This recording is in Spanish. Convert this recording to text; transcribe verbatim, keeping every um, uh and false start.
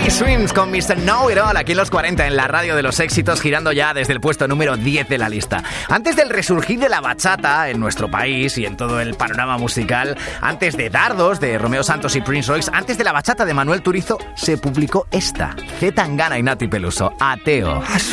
Swims con mister Know It All aquí en los cuarenta en la radio de los éxitos, girando ya desde el puesto número diez de la lista. Antes del resurgir de la bachata en nuestro país y en todo el panorama musical, antes de Dardos de Romeo Santos y Prince Royce, antes de la bachata de Manuel Turizo, se publicó esta, C. Tangana y Nati Peluso, Ateo.